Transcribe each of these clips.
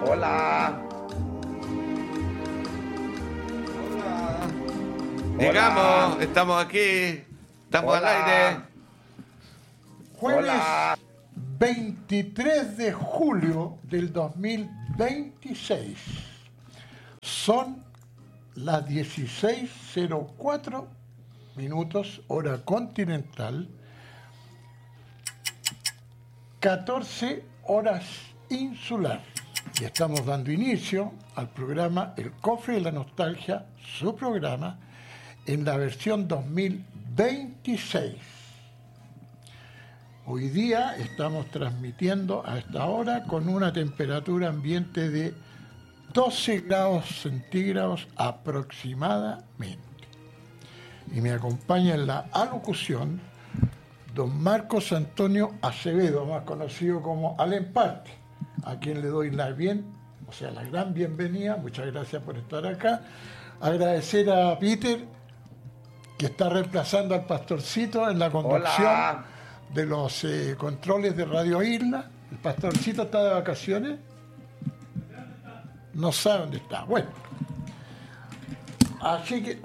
Hola. Hola. Llegamos, estamos aquí, estamos al aire. Jueves Hola. 23 de julio del 2026. Son las 16:04 minutos, hora continental, 14 horas insular. Y estamos dando inicio al programa El Cofre de la Nostalgia, su programa, en la versión 2026. Hoy día estamos transmitiendo a esta hora con una temperatura ambiente de 12 grados centígrados aproximadamente. Y me acompaña en la alocución don Marcos Antonio Acevedo, más conocido como Alemparte, a quien le doy la gran bienvenida. Muchas gracias por estar acá. Agradecer a Peter, que está reemplazando al Pastorcito en la conducción. Hola. De los controles de Radio Isla. El Pastorcito está de vacaciones. No sabe dónde está. Bueno. Así que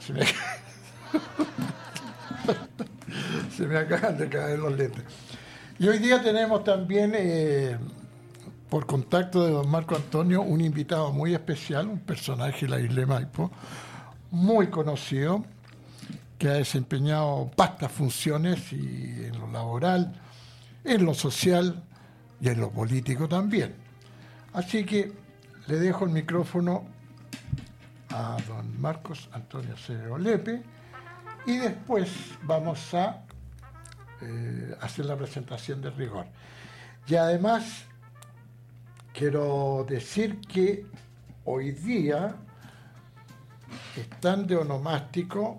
se me acaban de caer los lentes. Y hoy día tenemos también, por contacto de don Marco Antonio, un invitado muy especial, un personaje de la isla de Maipo, muy conocido, que ha desempeñado vastas funciones y en lo laboral, en lo social y en lo político también. Así que le dejo el micrófono a don Marcos Antonio Acevedo Lepe y después vamos a hacer la presentación de rigor. Y además quiero decir que hoy día están de onomástico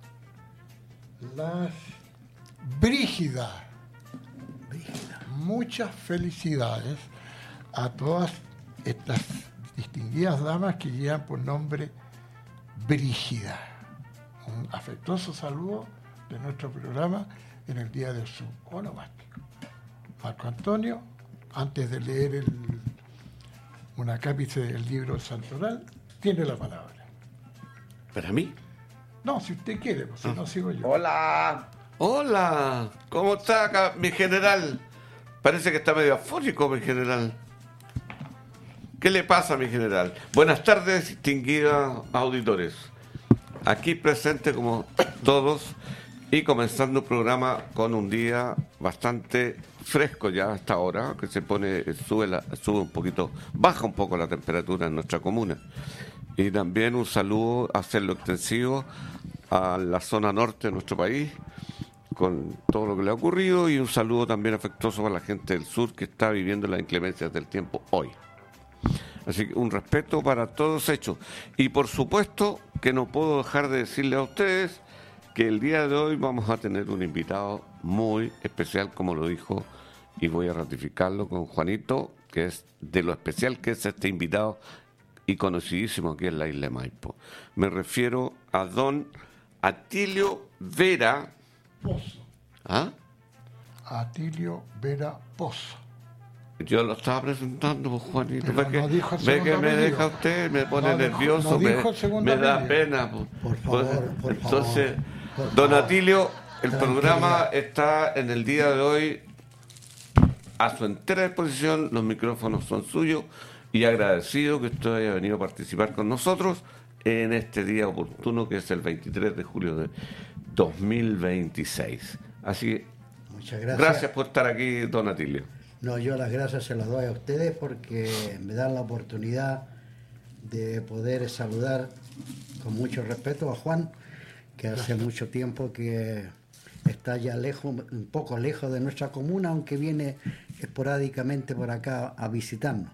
las Brígidas. Muchas felicidades a todas estas distinguidas damas que llevan por nombre Brígida. Un afectuoso saludo de nuestro programa en el día de su onomástico. Marco Antonio, antes de leer un acápice del libro Santoral, tiene la palabra. ¿Para mí? No, si usted quiere, pues si no sigo yo. Hola. Hola, ¿cómo está acá, mi general? Parece que está medio afónico, mi general. ¿Qué le pasa, mi general? Buenas tardes, distinguidos auditores. Aquí presente como todos y comenzando el programa con un día bastante fresco ya a esta hora, que sube un poquito, baja un poco la temperatura en nuestra comuna. Y también un saludo, hacerlo extensivo, a la zona norte de nuestro país, con todo lo que le ha ocurrido, y un saludo también afectuoso para la gente del sur que está viviendo las inclemencias del tiempo hoy. Así que un respeto para todos hechos. Y por supuesto que no puedo dejar de decirle a ustedes que el día de hoy vamos a tener un invitado muy especial, como lo dijo, y voy a ratificarlo con Juanito, que es de lo especial que es este invitado y conocidísimo aquí en la isla de Maipo. Me refiero a don Atilio Vera Pozo. ¿Ah? Atilio Vera Pozo. Yo lo estaba presentando, pues, Juanito. Pero Ve no dijo el ve que segundo me apellido. deja usted, me pone No dijo- nervioso, no dijo el segundo me da apellido. pena. Pues. Por favor, por Entonces, favor, por don favor. Atilio, el Tranquilidad. programa está en el día de hoy a su entera disposición, los micrófonos son suyos y agradecido que usted haya venido a participar con nosotros en este día oportuno que es el 23 de julio de 2026. Así que, Muchas gracias. gracias por estar aquí, don Atilio. No, yo las gracias se las doy a ustedes porque me dan la oportunidad de poder saludar con mucho respeto a Juan, que hace mucho tiempo que está ya lejos, un poco lejos de nuestra comuna, aunque viene esporádicamente por acá a visitarnos.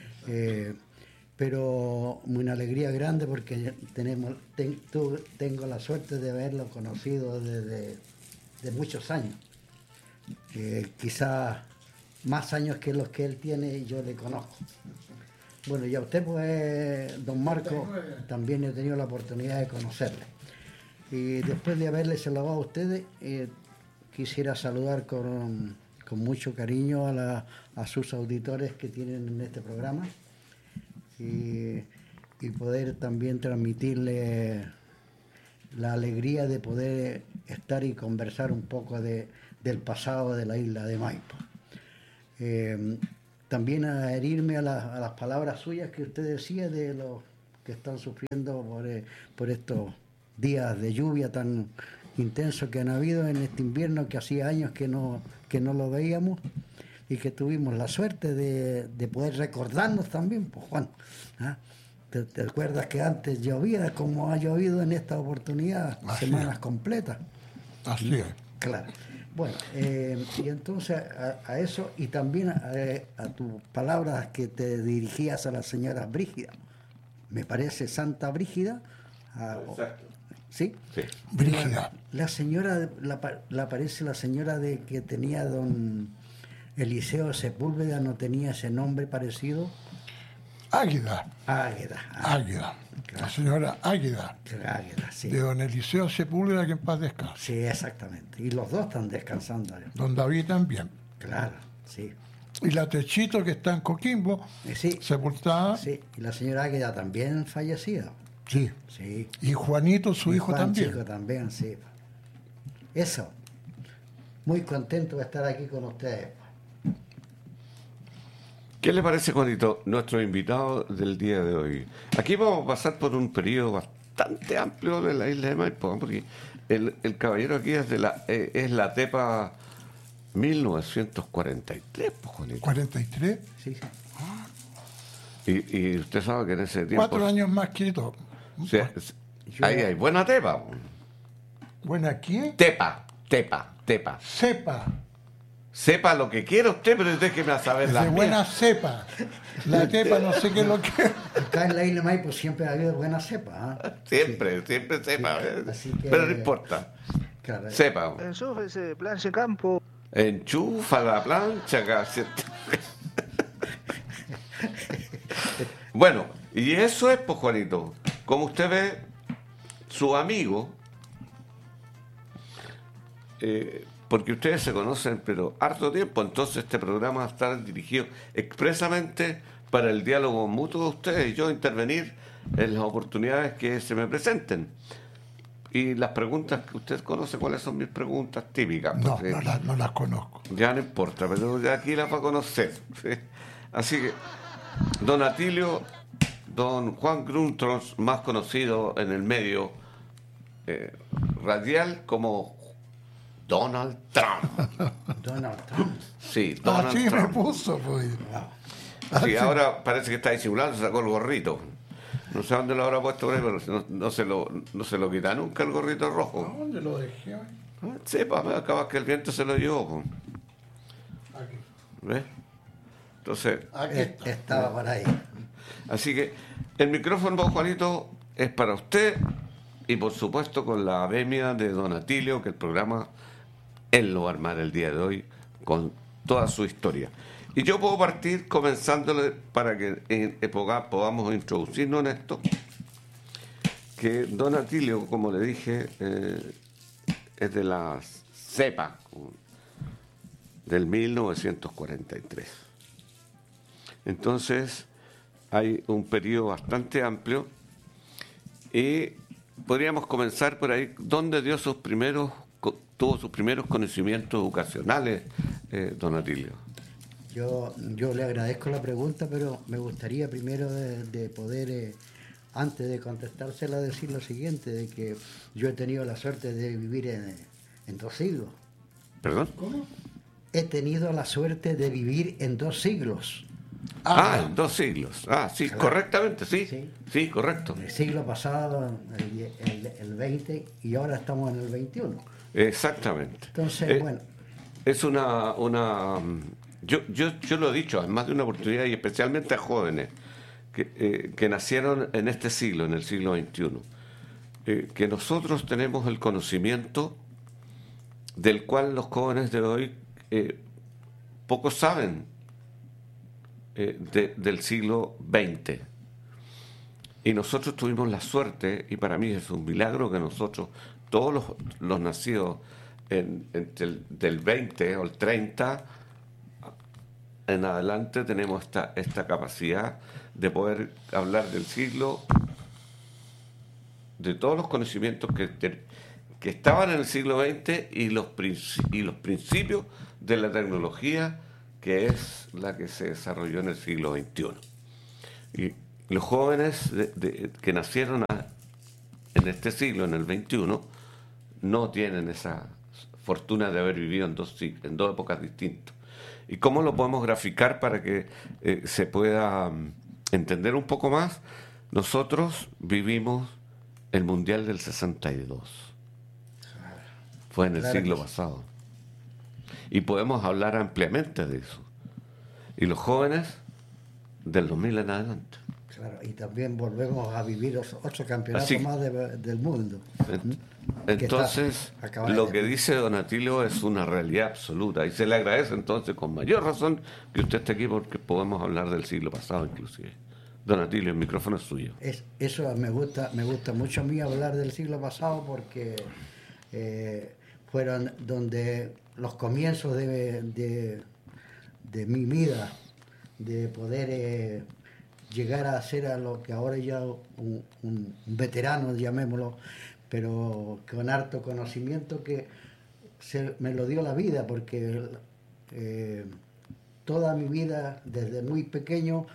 Pero una alegría grande porque tengo la suerte de haberlo conocido desde de muchos años. Quizás más años que los que él tiene yo le conozco. Bueno, y a usted, pues, don Marco, también he tenido la oportunidad de conocerle. Y después de haberle saludado a ustedes, quisiera saludar con mucho cariño a sus auditores que tienen en este programa. y poder también transmitirle la alegría de poder estar y conversar un poco del pasado de la isla de Maipo. También adherirme a las palabras suyas que usted decía de los que están sufriendo por estos días de lluvia tan intensos que han habido en este invierno, que hacía años que no lo veíamos, y que tuvimos la suerte de poder recordarnos también, pues Juan, ¿ah? ¿Te acuerdas que antes llovía como ha llovido en esta oportunidad, semanas completas? Así es. Claro. Bueno, y entonces a eso, y también a tus palabras que te dirigías a la señora Brígida, me parece Santa Brígida. Exacto. ¿Sí? Sí. Brígida. La señora, parece la señora de que tenía don Eliseo Sepúlveda, ¿no tenía ese nombre parecido? Águeda. Águeda. Águeda. Claro. La señora Águeda. Águeda, sí. De don Eliseo Sepúlveda, que en paz descanse. Sí, exactamente. Y los dos están descansando. Don David también. Claro, sí. Y la Techito, que está en Coquimbo, Sí. sepultada. Sí, y la señora Águeda también fallecida. Sí. Sí. Y Juanito, su Y hijo Juan también. Chico también, sí. Eso. Muy contento de estar aquí con ustedes. ¿Qué le parece, Juanito, nuestro invitado del día de hoy? Aquí vamos a pasar por un periodo bastante amplio de la isla de Maipo, porque el caballero aquí es es la Tepa 1943, pues, Juanito. 43. Sí, sí. Y usted sabe que en ese tiempo... 4 años más que todo. o sea, ahí hay buena tepa. Bueno, aquí Tepa. cepa. Sepa lo que quiera usted, pero déjeme a saber Es la de buena cepa. La tepa no sé qué es lo que es. Acá en la isla de Maipo siempre ha habido buena cepa. ¿Ah? Siempre sepa. Sí, así que- Pero no importa. Claro. Sepa. Ensúfese, planche campo. Enchufa la plancha, ¿cierto? Bueno, y eso es, pues, Juanito. Como usted ve, su amigo, porque ustedes se conocen, pero harto tiempo, entonces este programa va a estar dirigido expresamente para el diálogo mutuo de ustedes y yo intervenir en las oportunidades que se me presenten. Y las preguntas que usted conoce, ¿cuáles son mis preguntas típicas? No, Porque no las conozco. ya no importa, pero ya aquí las va a conocer. ¿Sí? Así que, don Atilio, don Juan Gruntros, más conocido en el medio radial como Donald Trump. Donald Trump. Sí, Donald Así me Trump. puso, pues. Sí, ahora parece que está disimulando, sacó el gorrito. No sé dónde lo habrá puesto por ahí, pero no se lo quita nunca el gorrito rojo. ¿Dónde lo dejé? Sepa, acabas que el viento se lo llevó. Po. Aquí. ¿Ves? Entonces, Aquí está. Estaba por ahí. así que el micrófono, Juanito, es para usted y por supuesto con la venia de don Atilio, que el programa él lo va a armar el día de hoy con toda su historia. Y yo puedo partir comenzándole para que en época podamos introducirnos en esto, que don Atilio, como le dije, es de la cepa del 1943. Entonces, hay un periodo bastante amplio y podríamos comenzar por ahí, ¿dónde tuvo sus primeros conocimientos educacionales, don Atilio? Yo le agradezco la pregunta, pero me gustaría primero de poder, antes de contestársela, decir lo siguiente, de que yo he tenido la suerte de vivir en 2 siglos. ¿Perdón? ¿Cómo? He tenido la suerte de vivir en 2 siglos. En 2 siglos. Sí, Claro. correctamente, sí. Sí. Sí, correcto. El siglo pasado, el 20, y ahora estamos en el 21. Exactamente. Entonces, bueno. Es una yo lo he dicho en más de una oportunidad y especialmente a jóvenes que nacieron en este siglo, en el siglo XXI, que nosotros tenemos el conocimiento del cual los jóvenes de hoy pocos saben del siglo XX. Y nosotros tuvimos la suerte, y para mí es un milagro que nosotros, todos los nacidos del 20 o el 30, en adelante tenemos esta capacidad de poder hablar del siglo, de todos los conocimientos que estaban en el siglo XX y los principios de la tecnología, que es la que se desarrolló en el siglo XXI. Y los jóvenes que nacieron en este siglo, en el XXI, no tienen esa fortuna de haber vivido en dos épocas distintas. ¿Y cómo lo podemos graficar para que se pueda entender un poco más? Nosotros vivimos el Mundial del 62. Fue en el siglo pasado. Y podemos hablar ampliamente de eso. Y los jóvenes del 2000 en adelante. Claro, y también volvemos a vivir otro campeonato más del mundo. Entonces, lo que dice Don Atilio es una realidad absoluta. Y se le agradece entonces con mayor razón que usted esté aquí, porque podemos hablar del siglo pasado inclusive. Don Atilio, el micrófono es suyo. Eso me gusta mucho a mí hablar del siglo pasado, porque fueron donde los comienzos de mi vida, de poder llegar a ser a lo que ahora ya un veterano, llamémoslo, pero con harto conocimiento que me lo dio la vida, porque toda mi vida, desde muy pequeño,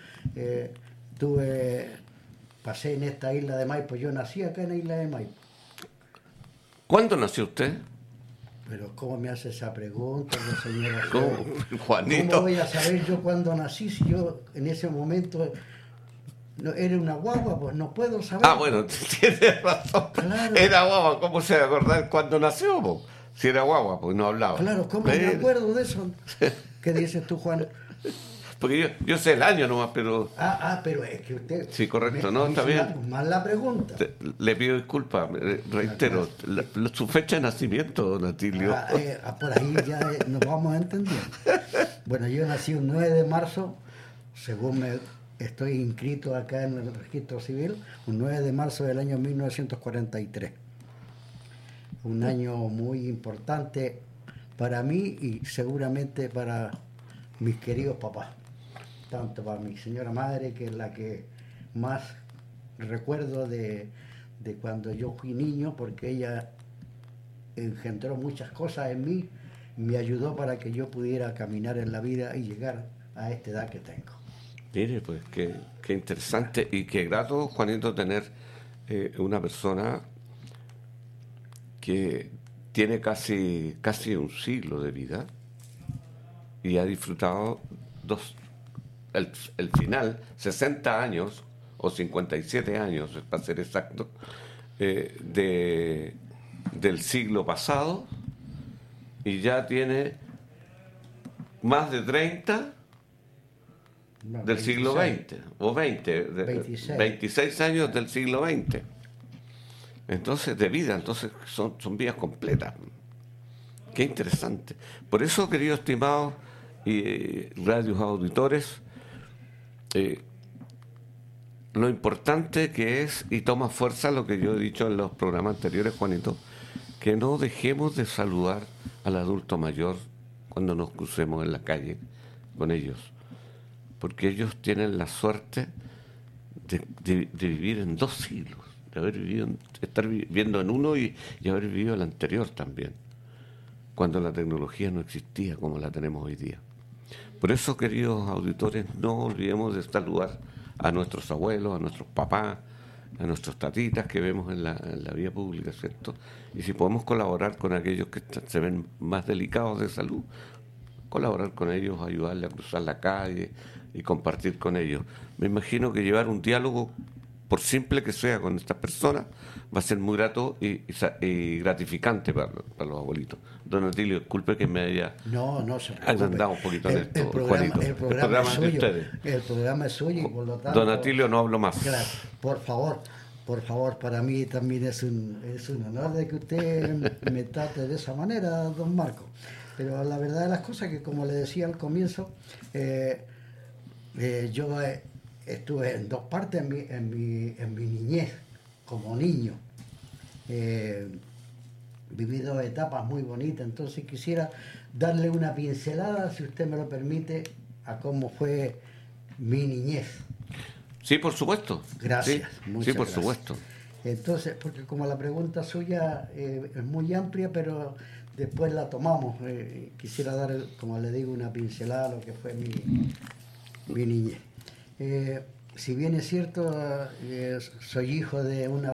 pasé en esta isla de Maipo. Yo nací acá en la isla de Maipo. ¿Cuándo nació usted? Pero ¿cómo me hace esa pregunta, señora? ¿Cómo, Juanito? ¿Cómo voy a saber yo cuándo nací si yo en ese momento era una guagua? Pues no puedo saber. Ah, bueno, tienes razón. Claro. Era guagua, ¿cómo se va a acordar cuándo nació? Po? Si era guagua, pues no hablaba. Claro, ¿cómo me acuerdo de eso? ¿Qué dices tú, Juan? Porque yo sé el año nomás, pero... Pero es que usted... Sí, correcto, no, está bien. Mal la pregunta. Le pido disculpas, reitero, su fecha de nacimiento, Don Atilio. Por ahí ya nos vamos a entender. Bueno, yo nací un 9 de marzo, según estoy inscrito acá en el registro civil, un 9 de marzo del año 1943. Un año muy importante para mí y seguramente para mis queridos papás. Tanto para mi señora madre, que es la que más recuerdo de cuando yo fui niño, porque ella engendró muchas cosas en mí, me ayudó para que yo pudiera caminar en la vida y llegar a esta edad que tengo. Mire, pues qué interesante y qué grato, Juanito, tener una persona que tiene casi un siglo de vida y ha disfrutado el final, 60 años o 57 años, para ser exacto, del siglo pasado, y ya tiene más de 30 del siglo XX, o 26 años del siglo XX. Entonces, de vida, entonces son vidas completas. Qué interesante. Por eso, queridos estimados y radios auditores, lo importante que es, y toma fuerza lo que yo he dicho en los programas anteriores, Juanito, que no dejemos de saludar al adulto mayor cuando nos crucemos en la calle con ellos, porque ellos tienen la suerte de vivir en dos siglos, de haber vivido, estar viviendo en uno y haber vivido el anterior también, cuando la tecnología no existía como la tenemos hoy día. Por eso, queridos auditores, no olvidemos de saludar a nuestros abuelos, a nuestros papás, a nuestros tatitas que vemos en la vía pública, ¿cierto? Y si podemos colaborar con aquellos que se ven más delicados de salud, colaborar con ellos, ayudarle a cruzar la calle y compartir con ellos. Me imagino que llevar un diálogo, por simple que sea, con estas personas, va a ser muy grato y gratificante para los abuelitos. Don Atilio, disculpe que me haya agrandado un poquito en esto, Juanito. El programa es de suyo. ustedes. El programa es suyo y por lo tanto... Don Atilio, no hablo más. Claro, por favor, para mí también es un honor de que usted me trate de esa manera, don Marco. Pero la verdad de las cosas que, como le decía al comienzo, yo estuve en dos partes en mi niñez, como niño. Viví dos etapas muy bonitas, entonces quisiera darle una pincelada, si usted me lo permite, a cómo fue mi niñez. Sí, por supuesto. Gracias, Sí, muchas por gracias. supuesto. Entonces, porque como la pregunta suya es muy amplia, pero después la tomamos. Quisiera dar, como le digo, una pincelada a lo que fue mi niñez. Si bien es cierto, soy hijo de una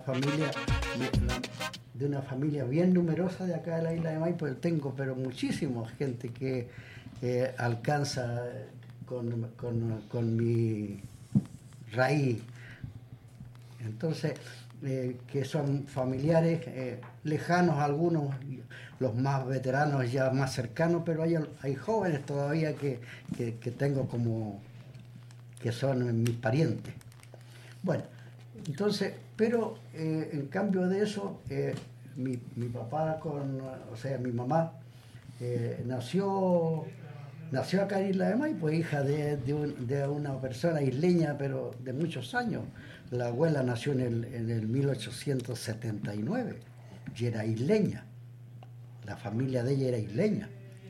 familia bien numerosa de acá de la isla de Maipo, tengo pero muchísima gente que alcanza con mi raíz. Entonces, que son familiares lejanos algunos, los más veteranos ya más cercanos, pero hay jóvenes todavía que tengo como que son mis parientes. Bueno, entonces, pero en cambio de eso, mi papá mi mamá nació acá en Isla de Maipo, hija de una persona isleña, pero de muchos años. La abuela nació en el 1879 y era isleña. La familia de ella era isleña.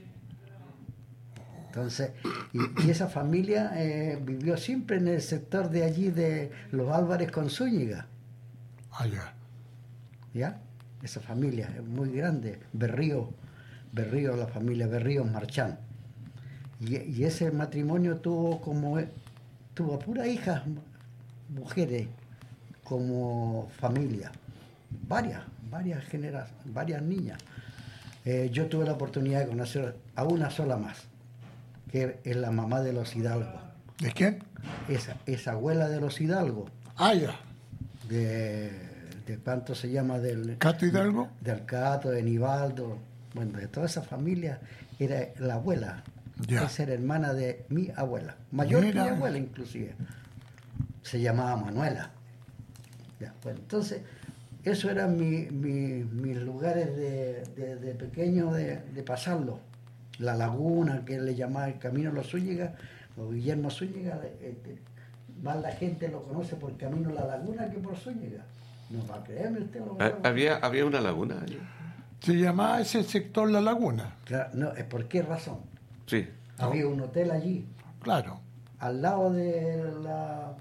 Entonces, y esa familia vivió siempre en el sector de allí de los Álvarez con Zúñiga. Allá. ¿Ya? Esa familia es muy grande. Berrío, la familia Berríos Marchán. Y ese matrimonio tuvo puras hijas, mujeres, como familia. Varias generaciones, varias niñas. Yo tuve la oportunidad de conocer a una sola más, que es la mamá de los Hidalgo. ¿De quién? Esa abuela de los Hidalgo. Ah, ya. De ¿cuánto se llama? ¿Cato Hidalgo? Del Cato, de Nivaldo. Bueno, de toda esa familia era la abuela. Ya. Esa era hermana de mi abuela. Mayor Mira. que mi abuela, inclusive. Se llamaba Manuela. Ya, bueno, entonces, eso eran mis lugares de pequeño de pasarlo. La laguna, que le llamaba el Camino de los Zúñiga, o Guillermo Zúñiga, más la gente lo conoce por Camino a la Laguna que por Zúñiga. No va a creerme usted. Había una laguna allí. Se llamaba ese sector La Laguna. Claro, no, ¿por qué razón? Sí. Había un hotel allí, Claro. al lado de la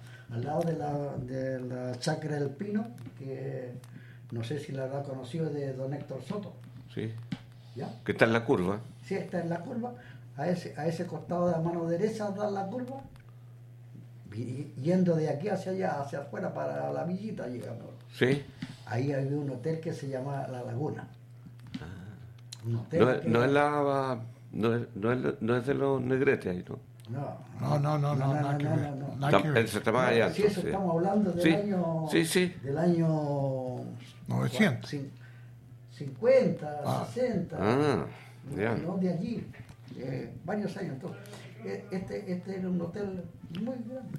Chacra del Pino, que no sé si la habrá conocido, de don Héctor Soto. Sí. ¿Ya? Que está en la curva. Sí, está en la curva, a ese costado de la mano derecha da la curva, yendo de aquí hacia allá, hacia afuera para la villita llegamos. Sí. Ahí había un hotel que se llama La Laguna. Un hotel No es de los negretes ahí, ¿no? No, nada que ver. no. Nada que ver. Se está más allá. Sí, eso entonces. estamos hablando del Sí, año... sí. Del año... 900. 50, 60. Ah, ya. No de allí. Varios años. Entonces, este era un hotel muy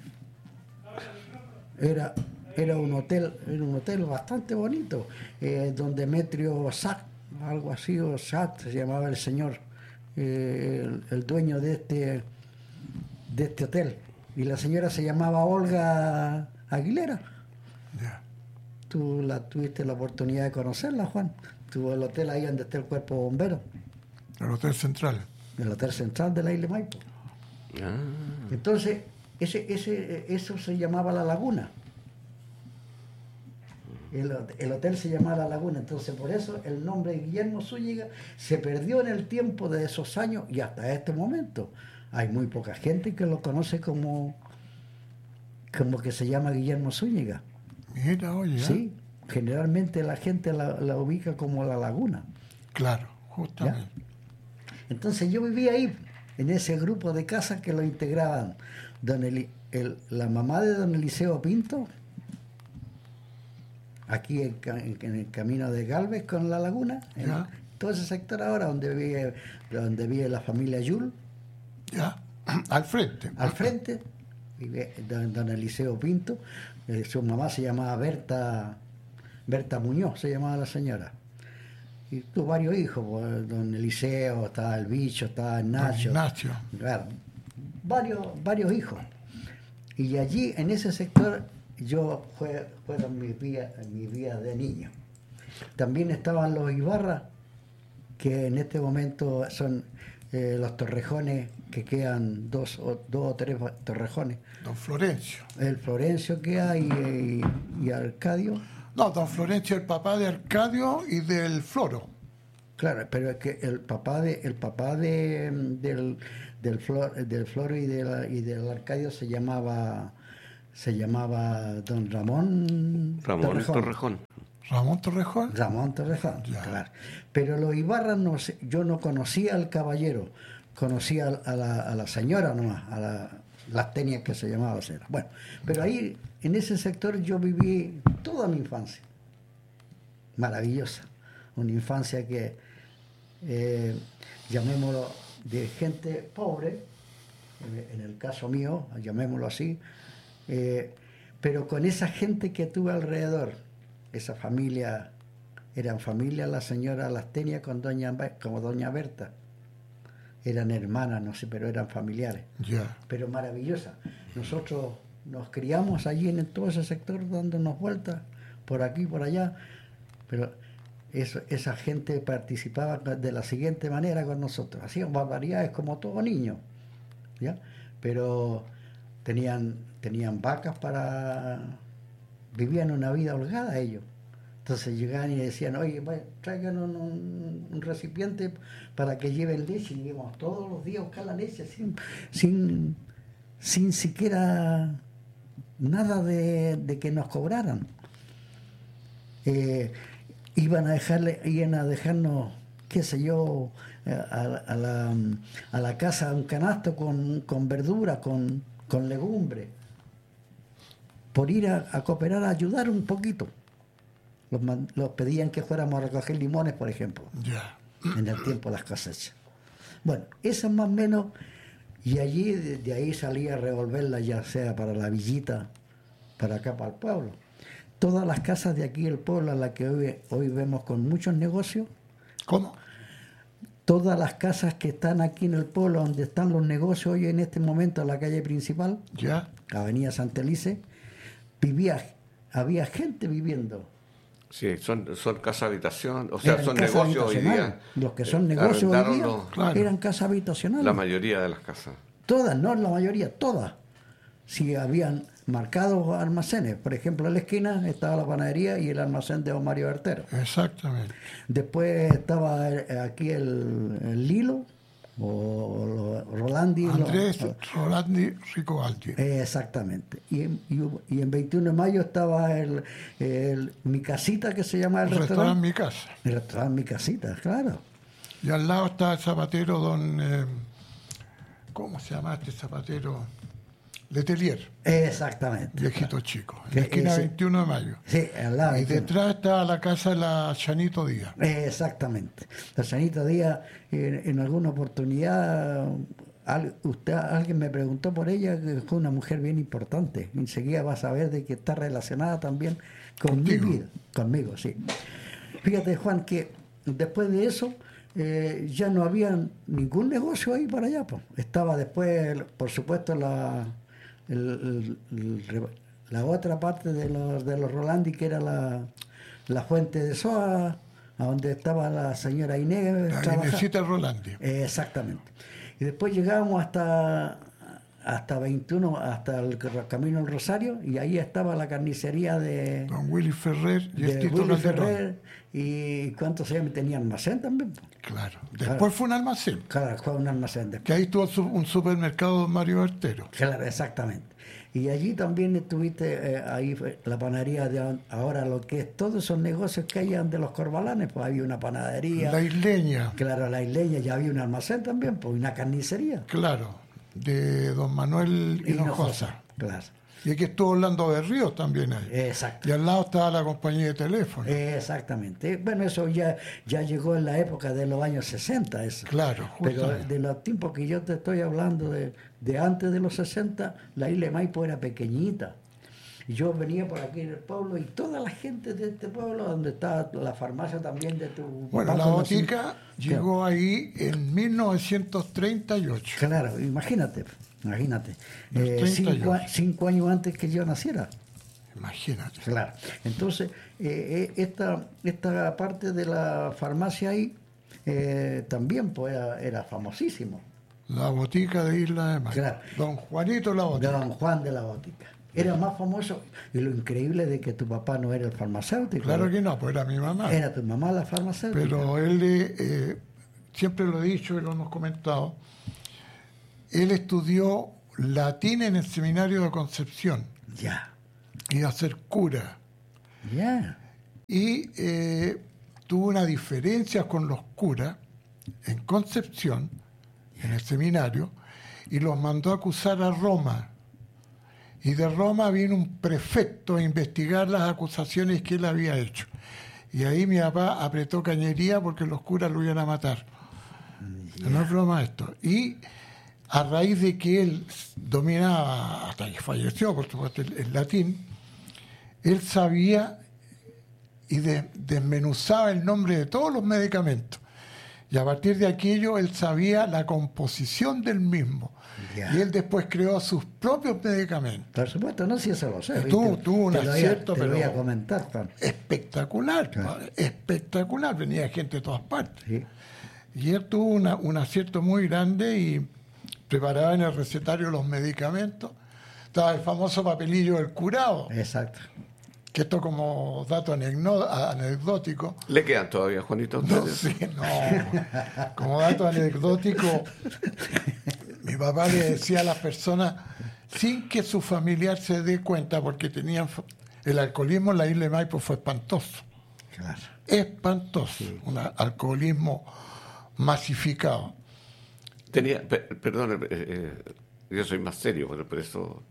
grande. Era un hotel bastante bonito, don Demetrio Sack, algo así, o Sack se llamaba el señor, el dueño de este hotel. Y la señora se llamaba Olga Aguilera. Ya. Tú tuviste la oportunidad de conocerla, Juan. Tuvo el hotel ahí donde está el cuerpo bombero, El Hotel Central. el hotel central de la isla de Maipo. Ah. Entonces, eso se llamaba La Laguna. El hotel se llamaba La Laguna, entonces por eso el nombre de Guillermo Zúñiga se perdió en el tiempo de esos años y hasta este momento. Hay muy poca gente que lo conoce como que se llama Guillermo Zúñiga. Mira, oye. Sí, generalmente la gente la ubica como La Laguna. Claro, justamente. ¿Ya? Entonces yo vivía ahí, en ese grupo de casas que lo integraban la mamá de don Eliseo Pinto, aquí en el camino de Galvez con La Laguna, en todo ese sector ahora donde vive la familia Yul. Ya. Al frente. Al frente vive don Eliseo Pinto, su mamá se llamaba Berta Muñoz, se llamaba la señora. Y tuvo varios hijos, pues, don Eliseo, estaba el Bicho, estaba el Nacho. Claro, varios hijos. Y allí, en ese sector, fueron mis días de niño. También estaban los Ibarra, que en este momento son los torrejones, que quedan dos o tres torrejones. Don Florencio. El Florencio queda y Arcadio. No, don Florencio, el papá de Arcadio y del Floro. Claro, pero es que el papá del Floro y del Arcadio se llamaba don Ramón Torrejón. Ramón Torrejón. Ramón Torrejón, Ya. claro. Pero los Ibarra no sé, yo no conocía al caballero, conocía a la señora nomás, las tenias que se llamaba la señora. Bueno, pero ahí, en ese sector, yo viví toda mi infancia. Maravillosa. Una infancia que, llamémoslo, de gente pobre, en el caso mío, llamémoslo así, pero con esa gente que tuve alrededor, esa familia, eran familia la señora Lastenia con doña Berta, eran hermanas, no sé, pero eran familiares, Ya. pero maravillosas. Nosotros nos criamos allí en todo ese sector dándonos vueltas, por aquí, por allá, pero esa gente participaba de la siguiente manera con nosotros, hacían barbaridades como todo niño, ¿ya? Pero tenían vacas vivían una vida holgada ellos. Entonces llegaban y decían, oye, traigan un recipiente para que lleven leche, y íbamos todos los días a buscar la leche sin siquiera nada de que nos cobraran. Iban a dejarnos, qué sé yo, a la casa un canasto con verdura, con legumbre, por ir a cooperar, a ayudar un poquito. Los pedían que fuéramos a recoger limones, por ejemplo, Ya. en el tiempo de las cosechas. Bueno, eso más o menos, y allí, de ahí salía a revolverla, ya sea para la villita, para acá, para el pueblo. Todas las casas de aquí del pueblo, a las que hoy vemos con muchos negocios, ¿Cómo? todas las casas que están aquí en el pueblo, donde están los negocios hoy en este momento, en la calle principal, Ya. Avenida Santa Elice, había gente viviendo. Sí, son casa habitación, o sea, Eran son casas negocios hoy día. habitacionales. Los que son negocios hoy arrendaron día claro. eran casas habitacionales. la mayoría de las casas. Todas, no la mayoría, todas. Si habían marcados almacenes, por ejemplo, en la esquina estaba la panadería y el almacén de don Mario Bertero. Exactamente. Después estaba aquí el Lilo, o Rolandi. Andrés Rolandi Ricobaldi. Exactamente. Y en 21 de mayo estaba mi casita, que se llama el Restaurante restaurante. Mi Casa. El restaurante Mi Casita, claro. Y al lado está el zapatero ¿cómo se llama este zapatero? Letelier, Exactamente. viejito chico. En Que la esquina ese- 21 de mayo. Sí, al lado. Y detrás está la casa de la Chanito Díaz. Exactamente. La Sanita Díaz, en alguna oportunidad, alguien me preguntó por ella, que fue una mujer bien importante. Enseguida vas a ver de que está relacionada también con Contigo. mi vida. Conmigo, sí. Fíjate, Juan, que después de eso ya no había ningún negocio ahí para allá. Pues. Estaba después, por supuesto, la otra parte de los Rolandi, que era la fuente de soja, a donde estaba la señora Inés La trabajando. Inesita Rolandi. Exactamente. Y después llegábamos hasta 21, hasta el camino al Rosario, y ahí estaba la carnicería de Don Willy Ferrer y el de Tito Willy Calderón. Ferrer. Y cuánto se llama, tenía almacén también. Claro. Después fue un almacén. Claro, fue un almacén después. Que ahí tuvo un supermercado Don Mario Bertero. Claro, exactamente. Y allí también estuviste, ahí fue la panadería de ahora, lo que es todos esos negocios que hay de los Corvalanes, pues había una panadería, La Isleña, claro, la isleña, ya había un almacén también, pues una carnicería. claro. De Don Manuel Hinojosa. Claro, Y aquí estuvo Orlando de Ríos también ahí. exacto. Y al lado estaba la compañía de teléfono. Exactamente. Bueno, eso ya llegó en la época de los años 60, eso. Claro, Pero justamente. de los tiempos que yo te estoy hablando, de antes de los 60, la isla de Maipo era pequeñita. Y yo venía por aquí en el pueblo y toda la gente de este pueblo, donde está la farmacia también de tu Bueno, papá, la cuando botica sí- llegó ahí en 1938. Claro, imagínate. Los 38. 5 años antes que yo naciera. Imagínate. Claro. Entonces, esta parte de la farmacia ahí, también pues era famosísimo. La botica de Isla de Mar. Claro. Don Juanito la De botica. Don Juan de la Botica. Era más famoso, y lo increíble de que tu papá no era el farmacéutico. Claro que no, pues era mi mamá. Era tu mamá la farmacéutica. Pero él, siempre lo he dicho y lo hemos comentado, él estudió latín en el seminario de Concepción, Ya, iba a ser cura, ya. y tuvo una diferencia con los curas en Concepción, en el seminario, y los mandó a acusar a Roma. Y de Roma vino un prefecto a investigar las acusaciones que él había hecho. Y ahí mi papá apretó cañería porque los curas lo iban a matar. No es broma esto. Y a raíz de que él dominaba, hasta que falleció, por supuesto, el latín, él sabía y desmenuzaba el nombre de todos los medicamentos. Y a partir de aquello, él sabía la composición del mismo. Ya. Y él después creó sus propios medicamentos. Por supuesto, no, si eso lo sé. Tuvo un acierto, te pero lo voy a comentar, Juan. espectacular, Claro. espectacular. Venía gente de todas partes. Sí. Y él tuvo un acierto muy grande y preparaba en el recetario los medicamentos. Estaba el famoso papelillo del curado, Exacto. que esto como dato anecdótico. ¿Le quedan todavía, Juanito? a No ustedes? sé, no. Como dato anecdótico, mi papá le decía a las personas, sin que su familiar se dé cuenta, porque tenían el alcoholismo en la isla de Maipo fue espantoso. Claro. Espantoso. Un alcoholismo masificado. Perdón, yo soy más serio, pero por eso.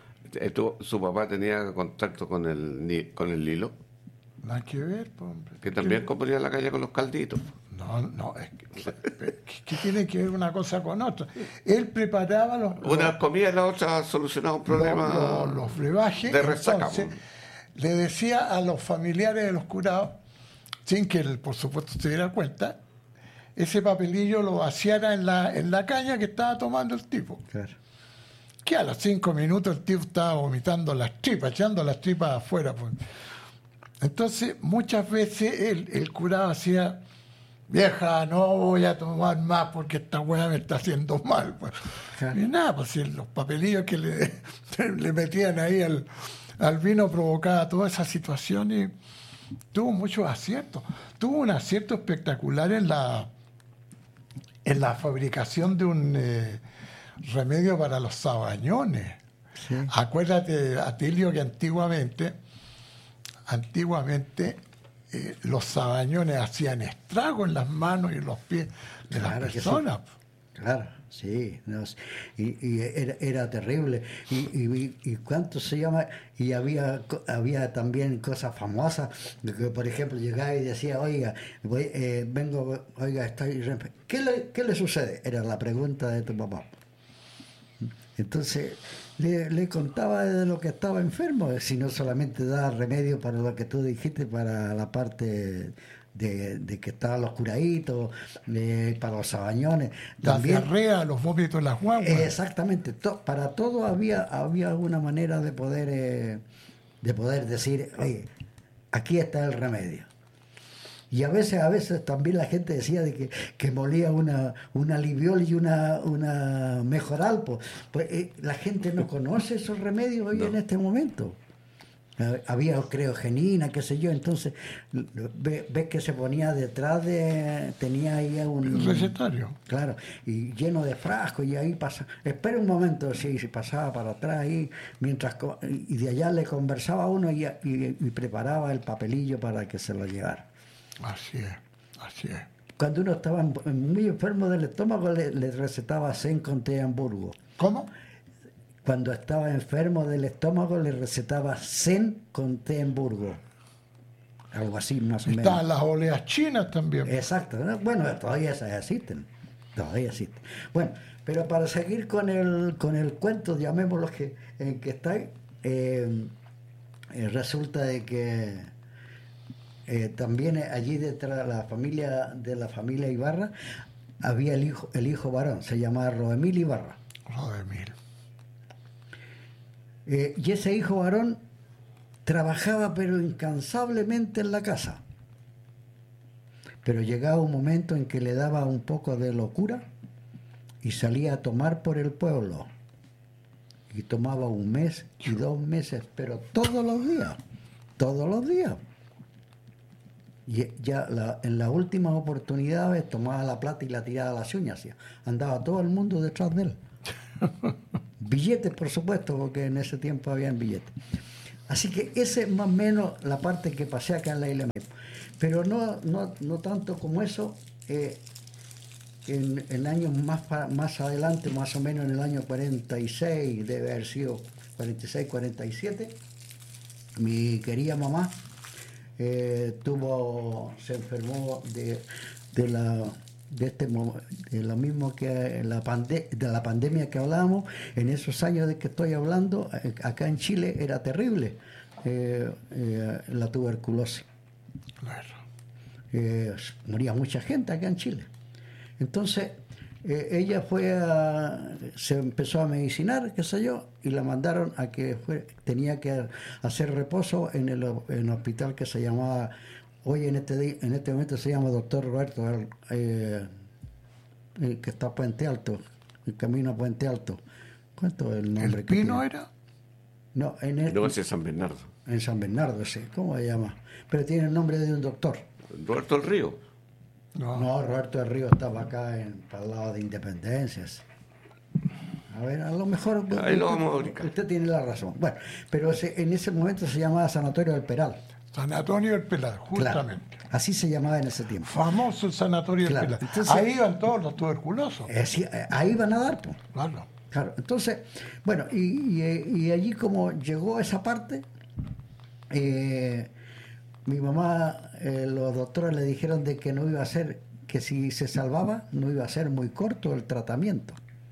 Su papá tenía contacto con el Lilo, Nada que ver, pues, hombre. que también componía en la calle con los calditos. No, es que tiene que ver una cosa con otra. Él preparaba Una comía y la otra solucionaba un problema los brebajes. de resaca. Entonces, le decía a los familiares de los curados, sin que él, por supuesto, se diera cuenta, ese papelillo lo vaciara en la caña que estaba tomando el tipo. Claro. Que a los 5 minutos el tipo estaba vomitando las tripas, echando las tripas afuera. Pues. Entonces, muchas veces el curado hacía, vieja, no voy a tomar más porque esta weá me está haciendo mal. Pues. Claro. Y nada, pues si los papelillos que le metían ahí al vino provocaba toda esa situación y tuvo muchos aciertos. Tuvo un acierto espectacular en la fabricación de un remedio para los sabañones. Sí. Acuérdate, Atilio, que antiguamente los sabañones hacían estrago en las manos y en los pies de Claro las que personas. Claro, sí. No, y era terrible. Y cuánto se llama. Y había también cosas famosas. De que, por ejemplo, llegaba y decía, oiga, vengo, oiga, ¿qué le sucede? Era la pregunta de tu papá. Entonces le contaba de lo que estaba enfermo, si no solamente daba remedio para lo que tú dijiste, para la parte de que estaban los curaditos, para los sabañones. La diarrea, los vómitos en las guaguas. Exactamente, para todo había una manera de poder decir, oye, aquí está el remedio. Y a veces también la gente decía de que molía una aliviol y una mejoral. Pues la gente no conoce esos remedios hoy en este momento. Había creogenina, qué sé yo, entonces ves que se ponía detrás tenía ahí un recetario. Claro, y lleno de frascos, y ahí pasa, espera un momento, sí, pasaba para atrás ahí, y de allá le conversaba a uno y preparaba el papelillo para que se lo llevara. Así es. Cuando uno estaba muy enfermo del estómago, le recetaba Zen con té Hamburgo. ¿Cómo? Cuando estaba enfermo del estómago, le recetaba Zen con té Hamburgo. Algo así, más o menos. Estaban las oleas chinas también. Exacto. ¿No? Bueno, todavía existen. Bueno, pero para seguir con el cuento, llamémoslo en que está, resulta de que también allí detrás de la familia Ibarra había el hijo varón, se llamaba Rodemil Ibarra. Rodemil. Y ese hijo varón trabajaba pero incansablemente en la casa. pero llegaba un momento en que le daba un poco de locura y salía a tomar por el pueblo. Y tomaba 1 mes y 2 meses, pero todos los días. Y ya en las últimas oportunidades tomaba la plata y la tiraba a las uñas. Andaba todo el mundo detrás de él. Billetes, por supuesto, porque en ese tiempo habían billetes. Así que esa es más o menos la parte que pasé acá en la isla Maipo. Pero no tanto como eso. En años más adelante, más o menos en el año 46, debe haber sido 46, 47, mi querida mamá se enfermó de lo mismo que de la pandemia que hablábamos. En esos años de que estoy hablando, acá en Chile era terrible la tuberculosis. Claro. Moría mucha gente acá en Chile. Entonces ella se empezó a medicinar, qué sé yo, y la mandaron a que tenía que hacer reposo en el hospital que se llamaba, hoy en este momento se llama Doctor Roberto, que está a Puente Alto, el camino a Puente Alto. ¿Cuánto es el nombre? ¿El Pino era? No, No, ese es San Bernardo. En San Bernardo, sí. ¿Cómo se llama? Pero tiene el nombre de un doctor. Roberto del Río. No, Roberto del Río estaba acá para el lado de Independencias. A ver, a lo mejor ahí lo vamos a ubicar. Usted tiene la razón. Bueno, pero en ese momento se llamaba Sanatorio del Peral. Sanatorio del Peral, justamente. Claro, así se llamaba en ese tiempo. Famoso el Sanatorio del Peral. Entonces, ahí iban todos los tuberculosos. Sí, ahí iban a dar, pues. Claro. Entonces, bueno, y allí como llegó a esa parte, mi mamá, los doctores le dijeron de que no iba a ser, que si se salvaba, no iba a ser muy corto el tratamiento.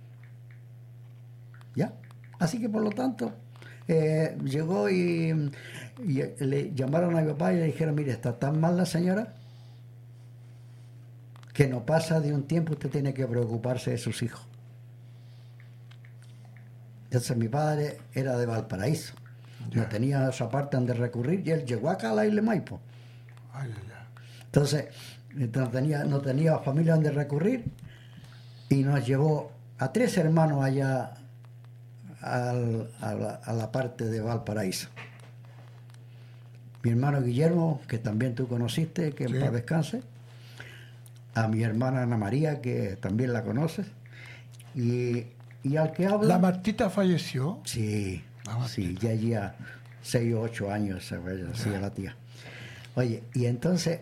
¿Ya? Así que por lo tanto, llegó y le llamaron a mi papá y le dijeron, mire, está tan mal la señora que no pasa de un tiempo, usted tiene que preocuparse de sus hijos. Entonces mi padre era de Valparaíso. No tenía esa parte donde recurrir y él llegó acá a la isla Maipo. Entonces no tenía familia donde recurrir y nos llevó a 3 hermanos allá a la parte de Valparaíso. Mi hermano Guillermo, que también tú conociste, que en paz descanse, a mi hermana Ana María, que también la conoces, y al que habla... ¿La Martita falleció? Sí, ya 6 o 8 años se fallecía la tía. Oye, y entonces,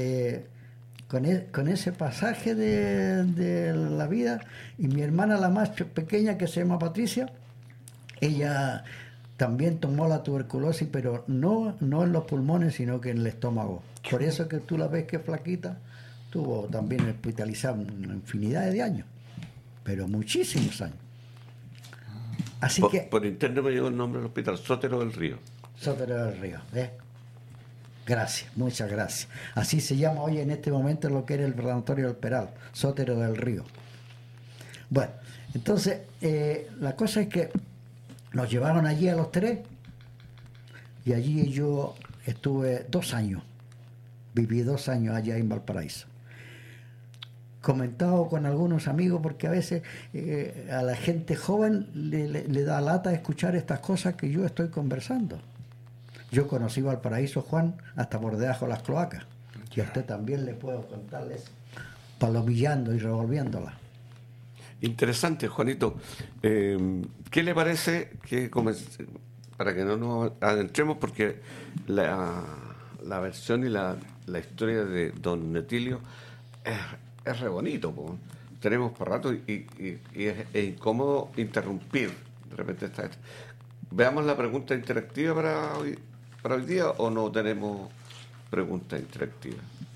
con ese pasaje de la vida, y mi hermana la más pequeña, que se llama Patricia, ella también tomó la tuberculosis, pero no en los pulmones, sino que en el estómago. Por eso que tú la ves que es flaquita, estuvo también hospitalizada una infinidad de años, pero muchísimos años. Así por interno me llegó el nombre del hospital, Sotero del Río. Sotero del Río, Gracias, muchas gracias. Así se llama hoy en este momento lo que era el Sanatorio del Peral, Sotero del Río. Bueno, entonces la cosa es que nos llevaron allí a los 3 y allí yo estuve 2 años, viví 2 años allá en Valparaíso. Comentado con algunos amigos porque a veces a la gente joven le da lata escuchar estas cosas que yo estoy conversando. Yo conocí Valparaíso, Juan, hasta por debajo de las cloacas. Y a usted también le puedo contarles, palomillando y revolviéndola. Interesante, Juanito. ¿Qué le parece que para que no nos adentremos, porque la versión y la historia de don Netilio es re bonito, po. Tenemos por rato y es incómodo interrumpir de repente veamos la pregunta interactiva para hoy día, o no tenemos pregunta interactiva.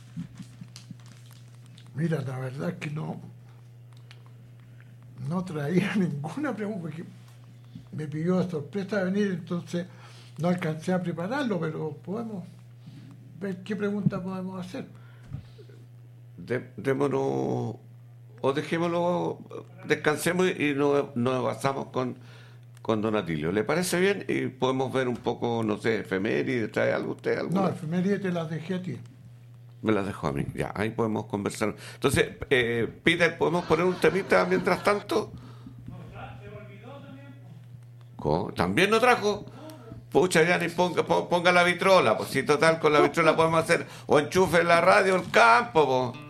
Mira, la verdad es que no traía ninguna pregunta, porque me pidió de sorpresa venir, entonces no alcancé a prepararlo, pero podemos ver qué pregunta podemos hacer. Démonos, o dejémoslo, descansemos y nos basamos con don Atilio. ¿Le parece bien? Y podemos ver un poco, no sé, efemérides, ¿trae algo usted? No, efemérides te las dejé a ti. Me las dejó a mí. Ya, ahí podemos conversar. Entonces, Peter, ¿podemos poner un temita mientras tanto? ¿Cómo? ¿También no trajo? Pucha, ya ni ponga la vitrola. Pues si total, con la vitrola podemos hacer o enchufe la radio el campo, po.